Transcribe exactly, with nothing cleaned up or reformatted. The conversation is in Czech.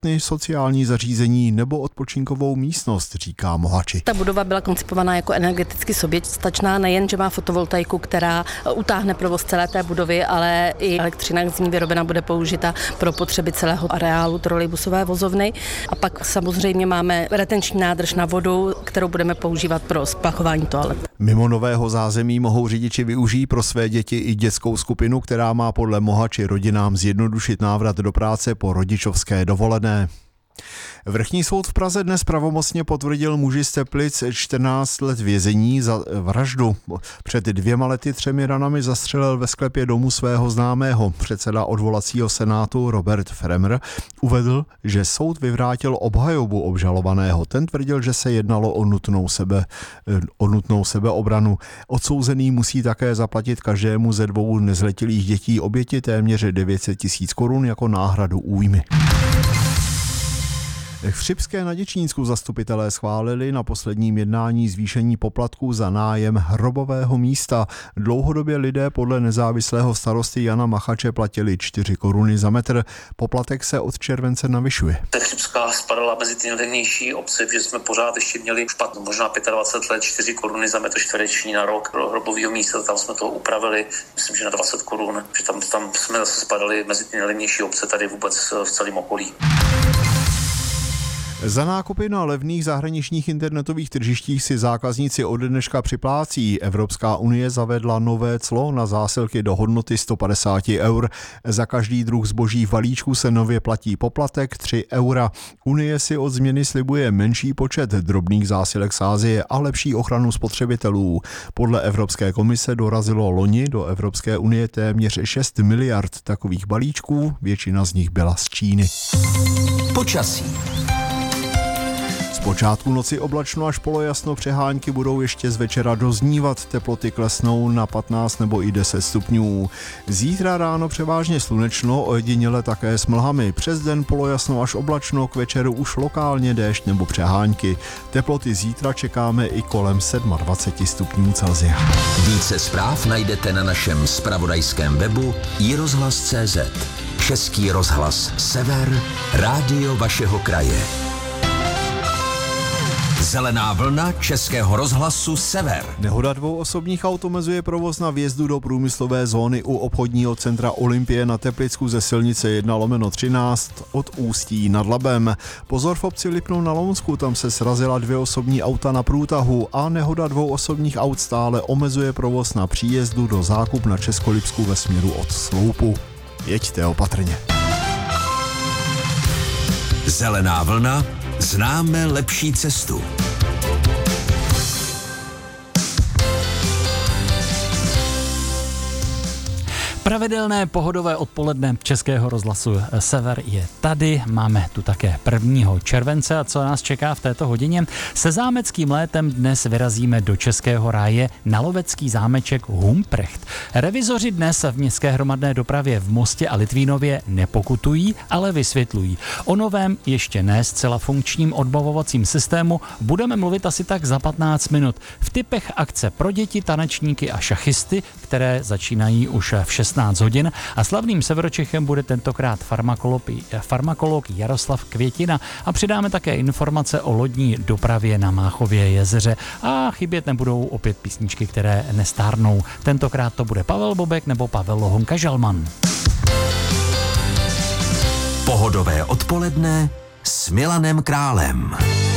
toaletny, sociální zařízení nebo odpočinkovou místnost, říká Mohači. Ta budova byla koncipovaná jako energeticky soběstačná, nejen, že má fotovoltaiku, která utáhne provoz celé té budovy, ale i elektřina z ní vyrobena bude použita pro potřeby celého areálu trolejbusové vozovny. A pak samozřejmě máme retenční nádrž na vodu, kterou budeme používat pro splachování toalet. Mimo nového zázemí mohou řidiči využít pro své děti i dětskou skupinu, která má podle Mohači rodinám zjednodušit návrat do práce po rodičovské dovolené. Vrchní soud v Praze dnes pravomocně potvrdil muži z Teplic čtrnáct let vězení za vraždu. Před dvěma lety třemi ranami zastřelil ve sklepě domu svého známého. Předseda odvolacího senátu Robert Fremr uvedl, že soud vyvrátil obhajobu obžalovaného. Ten tvrdil, že se jednalo o nutnou, sebe, o nutnou sebeobranu. Odsouzený musí také zaplatit každému ze dvou nezletilých dětí oběti téměř devět set tisíc korun jako náhradu újmy. V Chřibské na Děčínsku zastupitelé schválili na posledním jednání zvýšení poplatků za nájem hrobového místa. Dlouhodobě lidé podle nezávislého starosty Jana Machače platili čtyři koruny za metr. Poplatek se od července navyšuje. Chřibská spadala mezi ty nejlevnější obce, že jsme pořád ještě měli špatno, možná dvacet pět let, čtyři koruny za metr čtvereční na rok pro hrobového místa, tam jsme to upravili, myslím, že na dvacet korun, že tam, tam jsme zase spadali mezi ty nejlevnější obce tady vůbec v celém okolí. Za nákupy na levných zahraničních internetových tržištích si zákazníci od dneška připlácí. Evropská unie zavedla nové clo na zásilky do hodnoty sto padesát eur. Za každý druh zboží v balíčku se nově platí poplatek tři eura. Unie si od změny slibuje menší počet drobných zásilek z Asie a lepší ochranu spotřebitelů. Podle Evropské komise dorazilo loni do Evropské unie téměř šest miliard takových balíčků, většina z nich byla z Číny. Počasí. Z počátku noci oblačno až polojasno, přehánky budou ještě z večera doznívat, teploty klesnou na patnáct nebo i deset stupňů. Zítra ráno převážně slunečno, ojediněle také s mlhami. Přes den polojasno až oblačno, k večeru už lokálně déšť nebo přehánky. Teploty zítra čekáme i kolem dvacet sedm stupňů Celsia. Více zpráv najdete na našem zpravodajském webu i rozhlas tečka cé zet. Český rozhlas Sever, rádio vašeho kraje. Zelená vlna Českého rozhlasu Sever. Nehoda dvou osobních aut omezuje provoz na vjezdu do průmyslové zóny u obchodního centra Olympie na Teplicku ze silnice jedna lomeno třináct od Ústí nad Labem. Pozor v obci Lipno na Lounsku, tam se srazila dvě osobní auta na průtahu a nehoda dvou osobních aut stále omezuje provoz na příjezdu do Zákup na Českolipsku ve směru od Sloupu. Jeďte opatrně. Zelená vlna. Známe lepší cestu. Pravidelné pohodové odpoledne Českého rozhlasu Sever je tady. Máme tu také prvního července a co nás čeká v této hodině? Se zámeckým létem dnes vyrazíme do Českého ráje na lovecký zámeček Humprecht. Revizoři dnes v městské hromadné dopravě v Mostě a Litvínově nepokutují, ale vysvětlují. O novém, ještě ne zcela funkčním odbavovacím systému budeme mluvit asi tak za patnáct minut. V tipech akce pro děti, tanečníky a šachisty, které začínají už v šestnáct hodin a slavným Severočechem bude tentokrát farmakolog, farmakolog Jaroslav Květina a přidáme také informace o lodní dopravě na Máchově jezeře a chybět nebudou opět písničky, které nestárnou. Tentokrát to bude Pavel Bobek nebo Pavel Honka Žalman. Pohodové odpoledne s Milanem Králem.